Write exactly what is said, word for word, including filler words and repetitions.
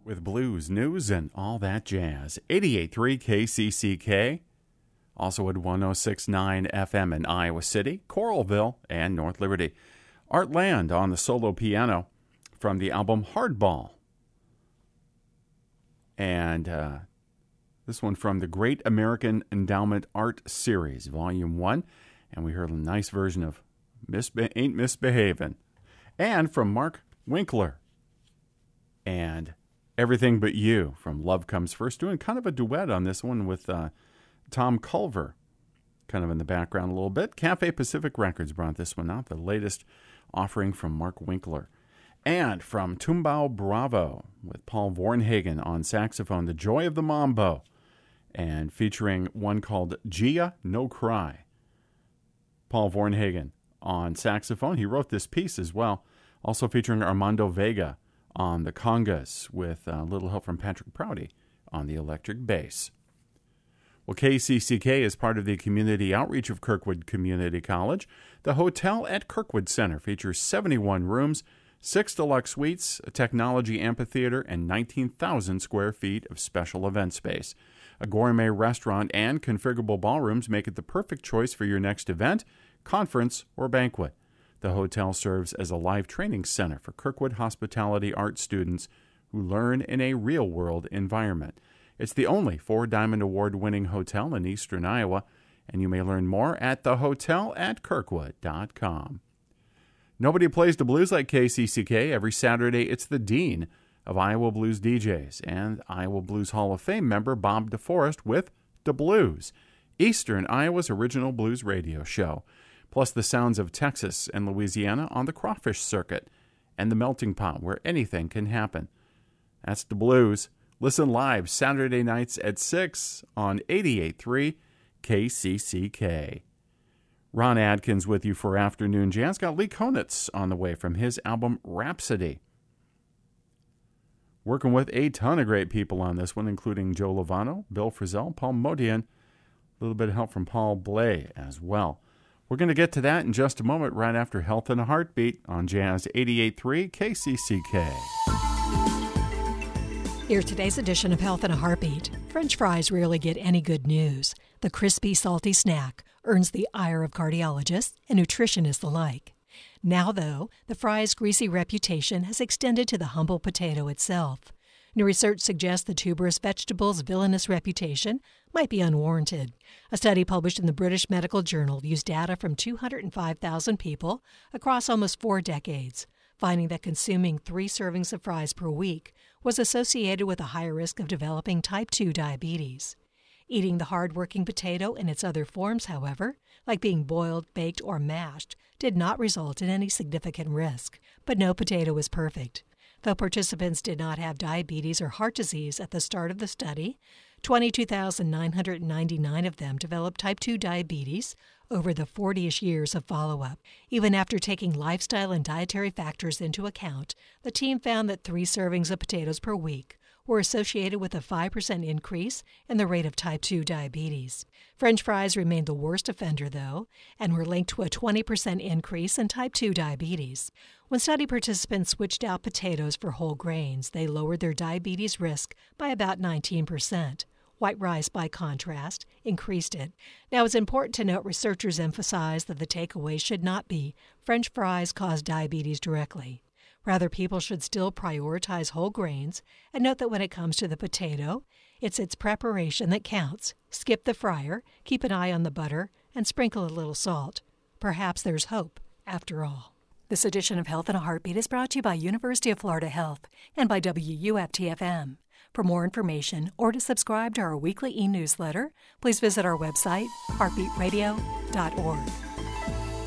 with blues, news, and all that jazz. eighty-eight point three K C C K, also at one oh six point nine F M in Iowa City, Coralville, and North Liberty. Art Land on the solo piano from the album Hardball. And uh, this one from the Great American Endowment Art Series, Volume one. And we heard a nice version of Misbe- Ain't Misbehavin'. And from Mark Winkler. And Everything But You from Love Comes First, doing kind of a duet on this one with uh, Tom Culver, kind of in the background a little bit. Cafe Pacific Records brought this one out, the latest offering from Mark Winkler. And from Tumbao Bravo with Paul Vornhagen on saxophone, The Joy of the Mambo, and featuring one called Gia No Cry. Paul Vornhagen on saxophone. He wrote this piece as well, also featuring Armando Vega on the congas with a little help from Patrick Prouty on the electric bass. Well, K C C K is part of the community outreach of Kirkwood Community College. The Hotel at Kirkwood Center features seventy-one rooms, six deluxe suites, a technology amphitheater, and nineteen thousand square feet of special event space. A gourmet restaurant and configurable ballrooms make it the perfect choice for your next event, conference, or banquet. The hotel serves as a live training center for Kirkwood hospitality art students who learn in a real-world environment. It's the only four-diamond award-winning hotel in eastern Iowa, and you may learn more at the hotel at kirkwood dot com. Nobody plays the blues like K C C K. Every Saturday, it's the dean of Iowa Blues D Js and Iowa Blues Hall of Fame member Bob DeForest with The Blues, Eastern Iowa's original blues radio show, plus the sounds of Texas and Louisiana on the Crawfish Circuit and the Melting Pot, where anything can happen. That's The Blues. Listen live Saturday nights at six on eighty-eight point three K C C K. Ron Adkins with you for Afternoon Jazz. Got Lee Konitz on the way from his album Rhapsody. Working with a ton of great people on this one, including Joe Lovano, Bill Frisell, Paul Modian, a little bit of help from Paul Bley as well. We're going to get to that in just a moment, right after Health in a Heartbeat on Jazz eighty-eight point three K C C K. Here's today's edition of Health in a Heartbeat. French fries rarely get any good news. The crispy, salty snack earns the ire of cardiologists and nutritionists alike. Now, though, the fry's greasy reputation has extended to the humble potato itself. New research suggests the tuberous vegetable's villainous reputation might be unwarranted. A study published in the British Medical Journal used data from two hundred five thousand people across almost four decades, finding that consuming three servings of fries per week was associated with a higher risk of developing type two diabetes. Eating the hard-working potato in its other forms, however, like being boiled, baked, or mashed, did not result in any significant risk. But no potato is perfect. Though participants did not have diabetes or heart disease at the start of the study, twenty-two thousand nine hundred ninety-nine of them developed type two diabetes over the forty-ish years of follow-up. Even after taking lifestyle and dietary factors into account, the team found that three servings of potatoes per week were associated with a five percent increase in the rate of type two diabetes. French fries remained the worst offender, though, and were linked to a twenty percent increase in type two diabetes. When study participants switched out potatoes for whole grains, they lowered their diabetes risk by about nineteen percent. White rice, by contrast, increased it. Now, it's important to note researchers emphasize that the takeaway should not be French fries cause diabetes directly. Rather, people should still prioritize whole grains and note that when it comes to the potato, it's its preparation that counts. Skip the fryer, keep an eye on the butter, and sprinkle a little salt. Perhaps there's hope, after all. This edition of Health in a Heartbeat is brought to you by University of Florida Health and by W U F T F M. For more information or to subscribe to our weekly e-newsletter, please visit our website, heartbeat radio dot org.